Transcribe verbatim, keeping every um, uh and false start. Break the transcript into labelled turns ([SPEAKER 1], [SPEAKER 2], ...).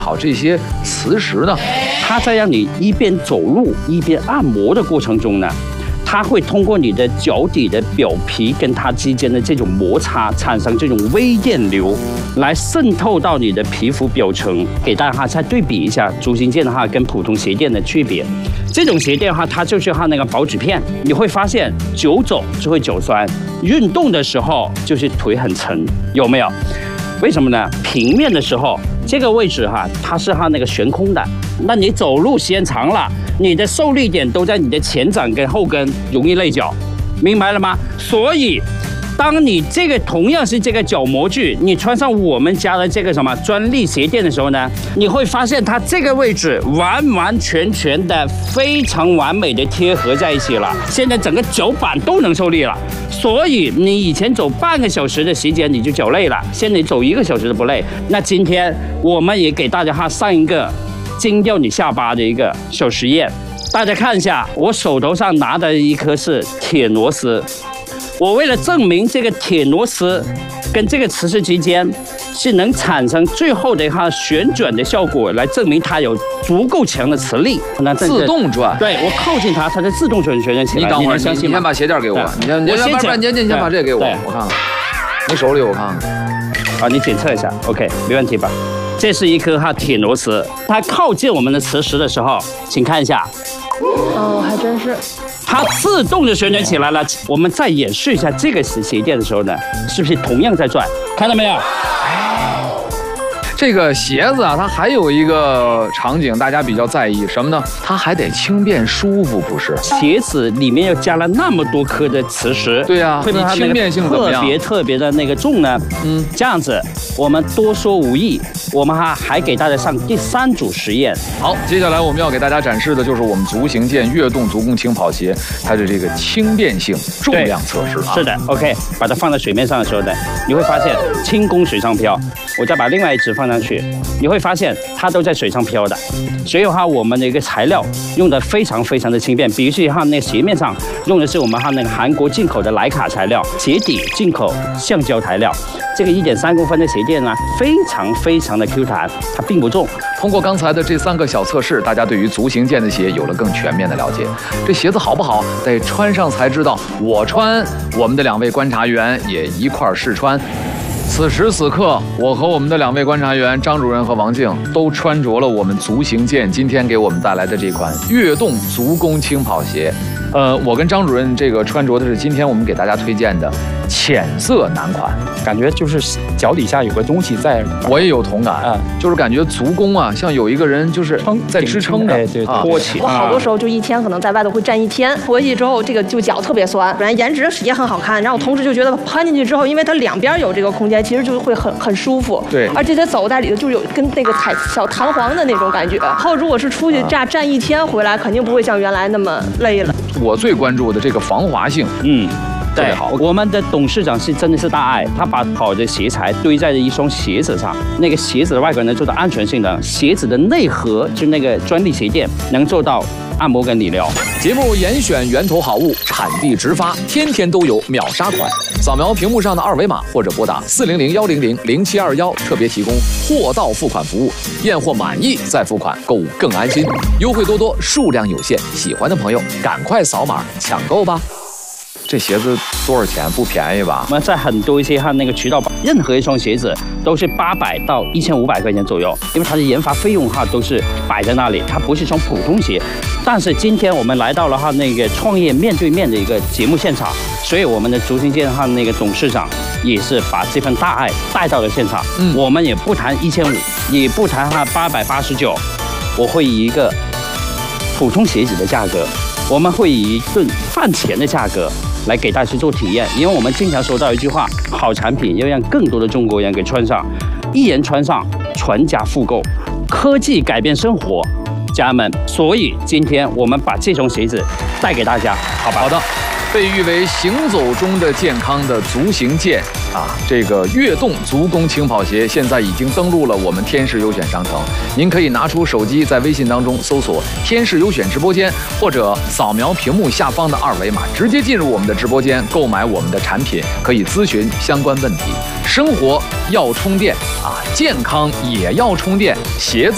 [SPEAKER 1] 好这些磁石呢？
[SPEAKER 2] 它在让你一边走路一边按摩的过程中呢，它会通过你的脚底的表皮跟它之间的这种摩擦，产生这种微电流，来渗透到你的皮肤表层。给大家再对比一下足行健的话跟普通鞋垫的区别。这种鞋垫的话，它就是它那个薄纸片，你会发现久走就会脚酸，运动的时候就是腿很沉，有没有？为什么呢？平面的时候，这个位置哈，它是它那个悬空的。那你走路时间长了，你的受力点都在你的前掌跟后跟，容易累脚，明白了吗？所以，当你这个同样是这个脚模具，你穿上我们家的这个什么专利鞋垫的时候呢，你会发现它这个位置完完全全的非常完美的贴合在一起了。现在整个脚板都能受力了。所以你以前走半个小时的时间你就脚累了，现在你走一个小时都不累。那今天我们也给大家哈上一个惊掉你下巴的一个小实验，大家看一下，我手头上拿的一颗是铁螺丝。我为了证明这个铁螺丝跟这个磁石之间是能产生最后的它旋转的效果，来证明它有足够强的磁力。那
[SPEAKER 1] 自动转，
[SPEAKER 2] 对我靠近它，它就自动旋旋转起来。
[SPEAKER 1] 你等会儿，你
[SPEAKER 2] 相信
[SPEAKER 1] 你先把鞋垫给我，你先，你先把，你先，你先把这个给我，我看看。你手里我看看。
[SPEAKER 2] 啊，你检测一下 ，OK， 没问题吧？这是一颗哈铁螺丝，它靠近我们的磁石的时候，请看一下。
[SPEAKER 3] 哦，还真是。
[SPEAKER 2] 它自动的旋转起来了。我们再演示一下这个鞋垫的时候呢，是不是同样在转？看到没有？
[SPEAKER 1] 这个鞋子啊，它还有一个场景大家比较在意什么呢？它还得轻便舒服，不是？
[SPEAKER 2] 鞋子里面又加了那么多颗的磁石，
[SPEAKER 1] 对呀、啊，
[SPEAKER 2] 会不会它
[SPEAKER 1] 轻便性怎么样？
[SPEAKER 2] 特别特别的那个重呢？嗯，这样子我们多说无益，我们哈还给大家上第三组实验。
[SPEAKER 1] 好，接下来我们要给大家展示的就是我们足行健悦动足弓轻跑鞋它的这个轻便性重量测试啊。
[SPEAKER 2] 是的 ，OK， 把它放在水面上的时候呢，你会发现轻功水上漂。我再把另外一只放上去，你会发现它都在水上漂的。所以哈，我们的一个材料用的非常非常的轻便。比如说哈，那个鞋面上用的是我们哈那个韩国进口的徕卡材料，鞋底进口橡胶材料。这个一点三公分的鞋垫呢，非常非常的 Q 弹，它并不重。
[SPEAKER 1] 通过刚才的这三个小测试，大家对于足行健的鞋有了更全面的了解。这鞋子好不好，得穿上才知道。我穿，我们的两位观察员也一块儿试穿。此时此刻，我和我们的两位观察员张主任和王静都穿着了我们足行健今天给我们带来的这款悦动足弓轻跑鞋。呃，我跟张主任这个穿着的是今天我们给大家推荐的浅色男款，
[SPEAKER 4] 感觉就是脚底下有个东西在。
[SPEAKER 1] 我也有同感啊、嗯，就是感觉足弓啊，像有一个人就是在支撑着，
[SPEAKER 4] 哎、对，
[SPEAKER 2] 托起。
[SPEAKER 3] 我好多时候就一天可能在外头会站一天，回去之后这个就脚特别酸。本来颜值也很好看，然后同时就觉得穿进去之后，因为它两边有这个空间，其实就会很很舒服。
[SPEAKER 1] 对，
[SPEAKER 3] 而且它走在里头就是有跟那个踩小弹簧的那种感觉。然后如果是出去站站一天回来，肯定不会像原来那么累了。
[SPEAKER 1] 我最关注的这个防滑性，
[SPEAKER 2] 嗯。
[SPEAKER 1] 特别好，
[SPEAKER 2] 我们的董事长是真的是大爱，他把好的鞋材堆在了一双鞋子上，那个鞋子的外观能做到安全性能，鞋子的内核就那个专利鞋垫能做到按摩跟理疗。
[SPEAKER 1] 节目严选源头好物，产地直发，天天都有秒杀款。扫描屏幕上的二维码，或者拨打四零零幺零零零七二幺，特别提供货到付款服务，验货满意再付款，购物更安心。优惠多多，数量有限，喜欢的朋友赶快扫码抢购吧。这鞋子多少钱？不便宜吧？
[SPEAKER 2] 我们在很多一些它那个渠道，任何一双鞋子都是八百到一千五百块钱左右，因为它的研发费用哈都是摆在那里，它不是一双普通鞋。但是今天我们来到了哈那个创业面对面的一个节目现场，所以我们的足行健哈那个董事长也是把这份大爱带到了现场。嗯，我们也不谈一千五，也不谈哈八百八十九，我会以一个普通鞋子的价格，我们会以一顿饭钱的价格来给大家去做体验，因为我们经常说到一句话，好产品要让更多的中国人给穿上，一人穿上，全家复购，科技改变生活，家人们，所以今天我们把这双鞋子带给大家，好吧？
[SPEAKER 1] 好的。被誉为行走中的健康的足行健啊，这个悦动足弓轻跑鞋现在已经登陆了我们天视优选商城，您可以拿出手机在微信当中搜索天视优选直播间，或者扫描屏幕下方的二维码，直接进入我们的直播间购买我们的产品，可以咨询相关问题。生活要充电啊，健康也要充电，鞋子